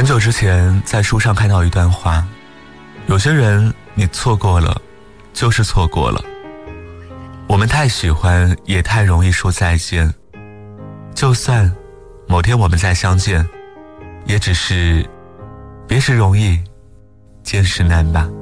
久之前在书上看到一段话，有些人你错过了就是错过了，我们太喜欢也太容易说再见，就算某天我们再相见，也只是别时容易见时难吧。